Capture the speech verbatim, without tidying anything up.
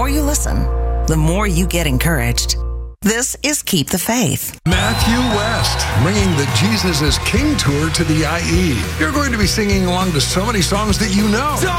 more you listen, the more you get encouraged. This is Keep the Faith. Matthew West, bringing the Jesus is King tour to the I E. You're going to be singing along to so many songs that you know.